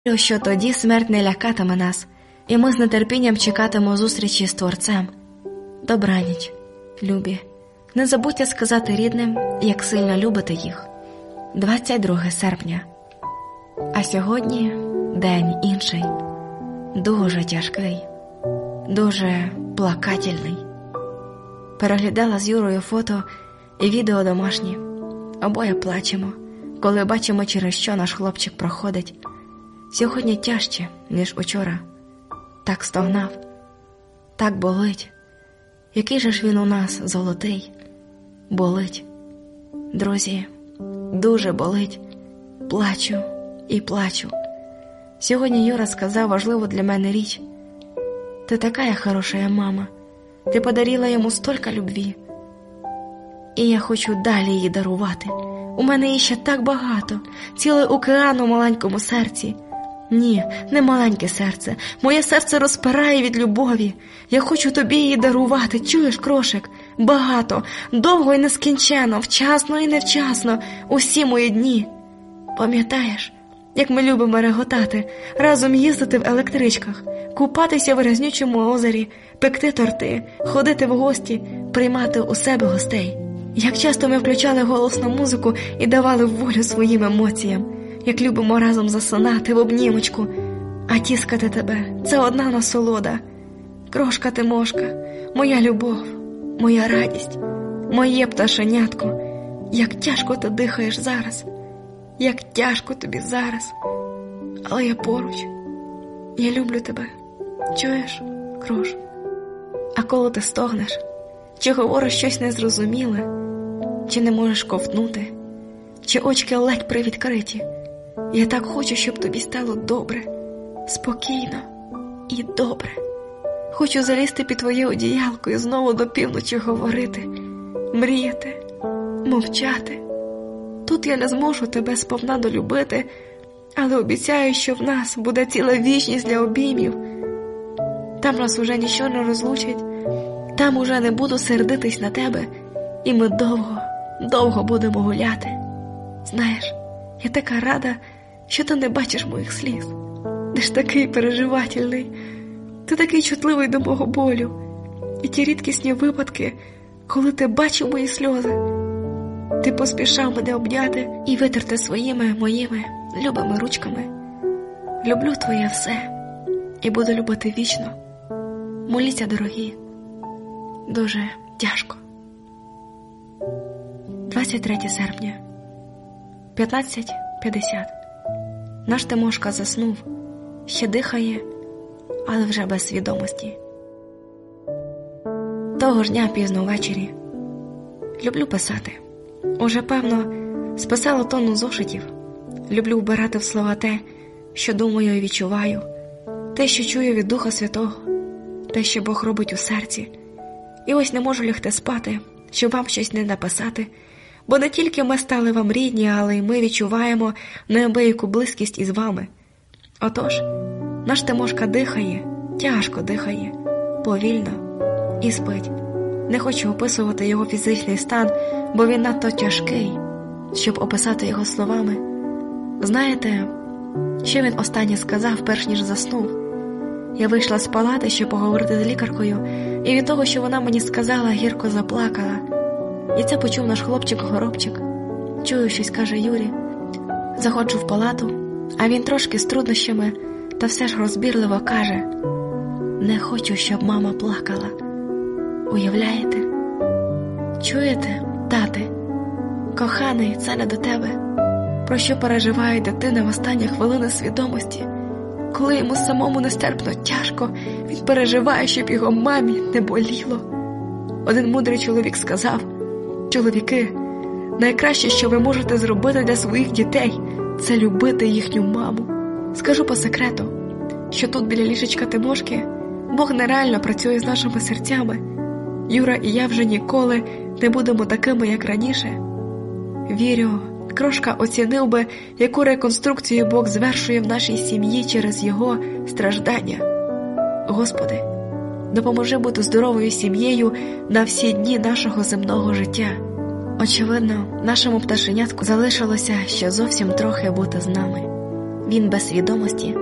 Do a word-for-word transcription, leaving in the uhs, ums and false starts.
Що тоді смерть не лякатиме нас, і ми з нетерпінням чекатимемо зустрічі з Творцем. Добраніч, любі. Не забудьте сказати рідним, як сильно любите їх. двадцять друге серпня. А сьогодні день інший. Дуже тяжкий. Дуже плакательний. Переглядала з Юрою фото і відео домашні. Обоє плачемо, коли бачимо, через що наш хлопчик проходить. Сьогодні тяжче, ніж учора. Так стогнав, так болить. Який же ж він у нас золотий. Болить. Друзі, дуже болить. Плачу і плачу. Сьогодні Юра сказав важливу для мене річ. Ти така хороша мама. Ти подарила йому стільки любві. І я хочу далі її дарувати. У мене її ще так багато. Цілий океан у маленькому серці. Ні, не маленьке серце. Моє серце розпирає від любові. Я хочу тобі її дарувати. Чуєш, крошик? Багато, довго і нескінченно, вчасно і невчасно. Усі мої дні. Пам'ятаєш, як ми любимо реготати, разом їздити в електричках, купатися в грязнючому озері, пекти торти, ходити в гості, приймати у себе гостей. Як часто ми включали голосну музику і давали волю своїм емоціям. Як любимо разом засинати в обнімочку, а тіскати тебе – це одна насолода. Крошка ти мошка, моя любов, моя радість, моє пташенятко. Як тяжко ти дихаєш зараз, як тяжко тобі зараз. Але я поруч, я люблю тебе, чуєш, крош? А коли ти стогнеш, чи говориш щось незрозуміле, чи не можеш ковтнути, чи очки ледь привідкриті, я так хочу, щоб тобі стало добре, спокійно і добре. Хочу залізти під твоє одіялко і знову до півночі говорити, мріяти, мовчати. Тут я не зможу тебе сповна долюбити, але обіцяю, що в нас буде ціла вічність для обіймів. Там нас уже нічого не розлучить, там уже не буду сердитись на тебе, і ми довго, довго будемо гуляти. Знаєш, я така рада, що ти не бачиш моїх сліз. Ти ж такий переживательний, ти такий чутливий до мого болю. І ті рідкісні випадки, коли ти бачив мої сльози, ти поспішав мене обняти і витерти своїми, моїми любими ручками. Люблю твоє все і буду любити вічно. Моліться, дорогі, дуже тяжко. двадцять третє серпня. п'ятнадцять п'ятдесят. Наш Тимошка заснув, ще дихає, але вже без свідомості. Того ж дня пізно ввечері. Люблю писати. Уже, певно, списала тонну зошитів. Люблю вбирати в слова те, що думаю і відчуваю, те, що чую від Духа Святого, те, що Бог робить у серці. І ось не можу лягти спати, щоб вам щось не написати, бо не тільки ми стали вам рідні, але й ми відчуваємо неабияку близькість із вами. Отож, наш Тимошка дихає, тяжко дихає, повільно і спить. Не хочу описувати його фізичний стан, бо він надто тяжкий, щоб описати його словами. Знаєте, що він останнє сказав, перш ніж заснув? Я вийшла з палати, щоб поговорити з лікаркою, і від того, що вона мені сказала, гірко заплакала. І це почув наш хлопчик-горобчик. Чую, щось каже Юрі. Заходжу в палату, а він трошки з труднощами, та все ж розбірливо каже: «Не хочу, щоб мама плакала». Уявляєте? Чуєте, тати? Коханий, це не до тебе. Про що переживає дитина в останні хвилини свідомості? Коли йому самому нестерпно тяжко, він переживає, щоб його мамі не боліло. Один мудрий чоловік сказав: «Чоловіки, найкраще, що ви можете зробити для своїх дітей, це любити їхню маму». Скажу по секрету, що тут біля ліжечка Тимошки Бог нереально працює з нашими серцями. Юра і я вже ніколи не будемо такими, як раніше. Вірю, Крошка оцінив би, яку реконструкцію Бог звершує в нашій сім'ї через його страждання. Господи, допоможи бути здоровою сім'єю на всі дні нашого земного життя. Очевидно, нашому пташенятку залишилося ще зовсім трохи бути з нами. він без свідомості